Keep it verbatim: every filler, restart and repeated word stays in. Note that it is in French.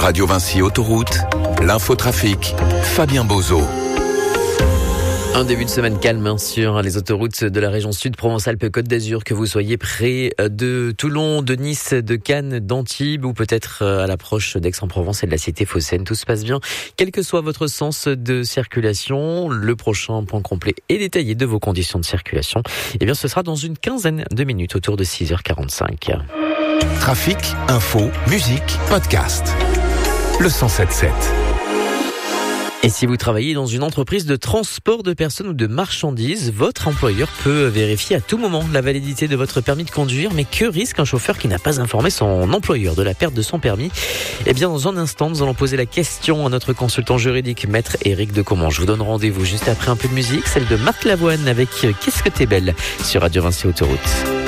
Radio Vinci Autoroute, l'infotrafic, Fabien Bozo. Un début de semaine calme hein, sur les autoroutes de la région sud, Provence-Alpes-Côte d'Azur, que vous soyez près de Toulon, de Nice, de Cannes, d'Antibes ou peut-être à l'approche d'Aix-en-Provence et de la cité phocéenne. Tout se passe bien, quel que soit votre sens de circulation. Le prochain point complet et détaillé de vos conditions de circulation, eh bien, ce sera dans une quinzaine de minutes autour de six heures quarante-cinq. Trafic, info, musique, podcast. Le cent sept sept. Et si vous travaillez dans une entreprise de transport de personnes ou de marchandises, votre employeur peut vérifier à tout moment la validité de votre permis de conduire. Mais que risque un chauffeur qui n'a pas informé son employeur de la perte de son permis ? Eh bien, dans un instant, nous allons poser la question à notre consultant juridique, maître Éric Decomment. Je vous donne rendez-vous juste après un peu de musique, celle de Marc Lavoine avec Qu'est-ce que t'es belle sur Radio Vinci Autoroute.